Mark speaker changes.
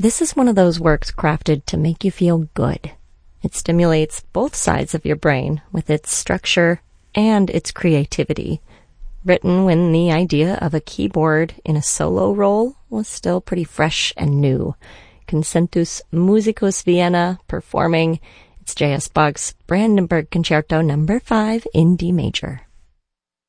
Speaker 1: This is one of those works crafted to make you feel good. It stimulates both sides of your brain with its structure and its creativity. Written when the idea of a keyboard in a solo role was still pretty fresh and new. Concentus Musicus Vienna performing. It's J.S. Bach's Brandenburg Concerto No. 5 in D major.